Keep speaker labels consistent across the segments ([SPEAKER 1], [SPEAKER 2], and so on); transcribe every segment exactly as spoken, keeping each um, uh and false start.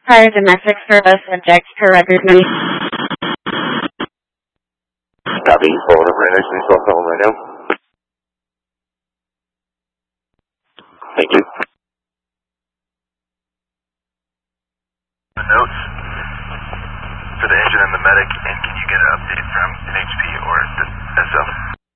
[SPEAKER 1] Prior domestic service subject per record me.
[SPEAKER 2] Copy, forward over next to cell phone right now. Thank you.
[SPEAKER 3] The notes for the engine and the medic, and can you get an update from N H P or the S L?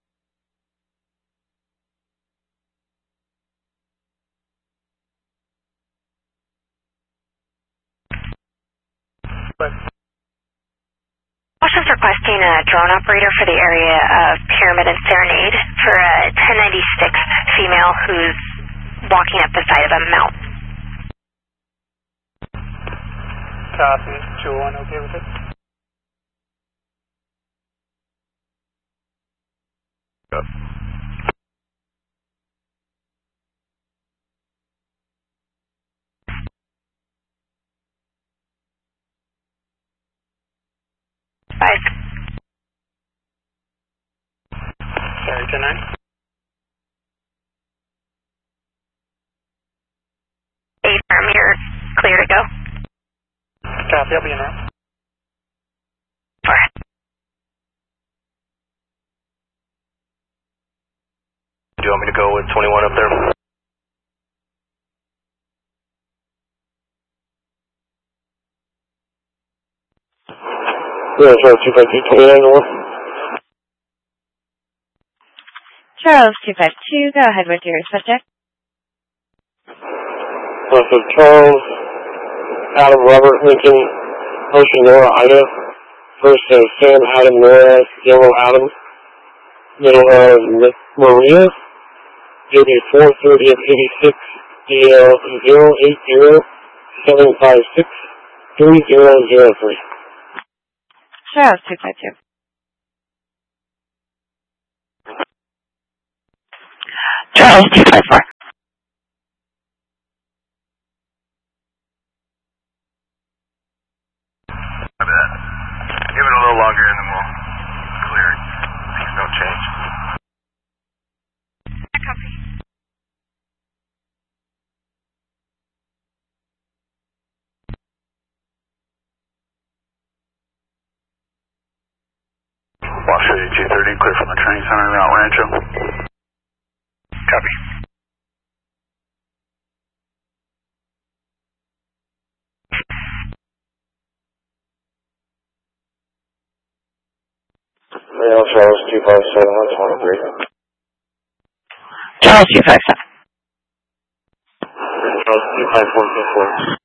[SPEAKER 4] Washington's requesting a drone operator for the area of Pyramid and Serenade for a ten ninety-six female who's walking up the side of a mountain.
[SPEAKER 5] Copy. two one, okay with it?
[SPEAKER 3] Yep.
[SPEAKER 4] Five.
[SPEAKER 5] Sorry, ten nine.
[SPEAKER 4] Eight, firm, you're clear to go.
[SPEAKER 5] Copy, I'll be in route.
[SPEAKER 4] Four.
[SPEAKER 3] Do you want me to go with twenty-one up there?
[SPEAKER 2] Yeah, Charles two five two, twenty-nine north.
[SPEAKER 1] Charles two five two, go ahead with your subject.
[SPEAKER 2] Uh, so Charles, Adam, Robert, Lincoln, Ocean, Nora, Ida. First uh, Sam, Adam, Nora, Yellow, Adam. Middle, uh, Maria. J B four thirty of eighty-six, D L zero eight zero seven five six three zero zero three.
[SPEAKER 1] Charles two five two.
[SPEAKER 4] Charles two five four.
[SPEAKER 3] Copy that. Give it a little longer and then we'll clear it. Things don't change.
[SPEAKER 4] Copy.
[SPEAKER 3] Washoe two thirty, clear from the training center in Mount Rancho. Copy.
[SPEAKER 2] Mail Charles two five seven, one twenty-three.
[SPEAKER 4] Charles two five seven.
[SPEAKER 2] Charles two five four two four.